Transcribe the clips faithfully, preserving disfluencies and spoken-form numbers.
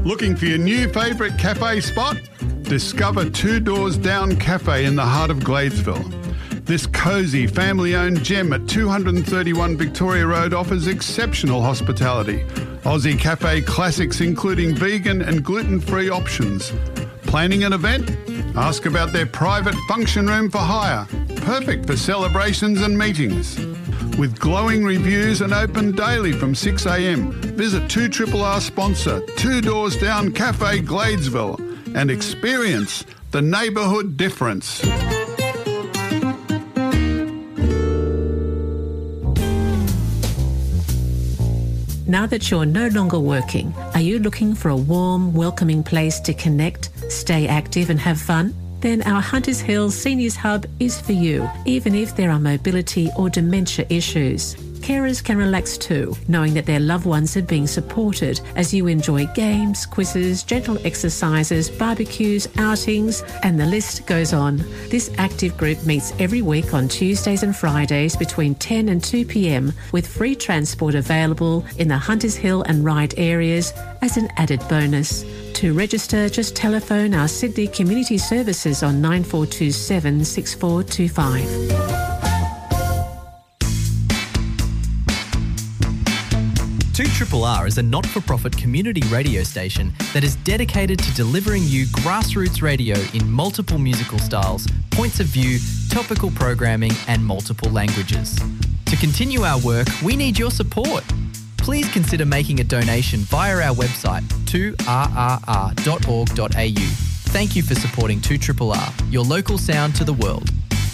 Looking for your new favourite cafe spot? Discover Two Doors Down Cafe in the heart of Gladesville. This cosy, family-owned gem at two thirty-one Victoria Road offers exceptional hospitality. Aussie cafe classics including vegan and gluten-free options. Planning an event? Ask about their private function room for hire. Perfect for celebrations and meetings. With glowing reviews and open daily from six a m, visit two R R sponsor Two Doors Down Cafe Gladesville and experience the neighbourhood difference. Now that you're no longer working, are you looking for a warm, welcoming place to connect, stay active and have fun? Then our Hunters Hill Seniors Hub is for you, even if there are mobility or dementia issues. Carers can relax too, knowing that their loved ones are being supported as you enjoy games, quizzes, gentle exercises, barbecues, outings, and the list goes on. This active group meets every week on Tuesdays and Fridays between ten and two p m with free transport available in the Hunters Hill and Ryde areas as an added bonus. To register, just telephone our Sydney Community Services on nine four two seven, six four two five. two R R R is a not-for-profit community radio station that is dedicated to delivering you grassroots radio in multiple musical styles, points of view, topical programming and multiple languages. To continue our work, we need your support. Please consider making a donation via our website, two R R R dot org dot a u. Thank you for supporting two R R R, your local sound to the world.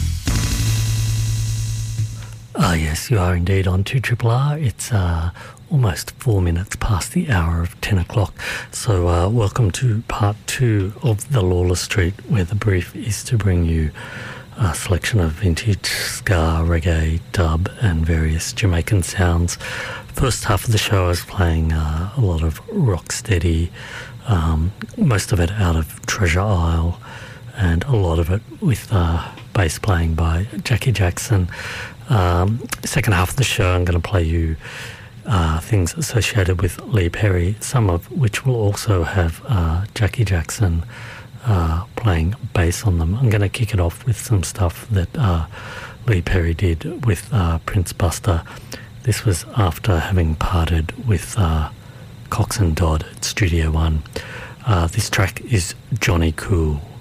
Ah, yes, you are indeed on two R R R. It's uh, almost four minutes past the hour of ten o'clock. So uh, welcome to part two of The Lawless Street, where the brief is to bring you a selection of vintage ska, reggae, dub and various Jamaican sounds. First half of the show I was playing uh, a lot of rocksteady, um, most of it out of Treasure Isle, and a lot of it with uh, bass playing by Jackie Jackson. Um, second half of the show I'm going to play you uh, things associated with Lee Perry, some of which will also have uh, Jackie Jackson uh, playing bass on them. I'm going to kick it off with some stuff that uh, Lee Perry did with uh, Prince Buster. This was after having parted with uh, Cox and Dodd at Studio One. Uh, this track is Johnny Cool.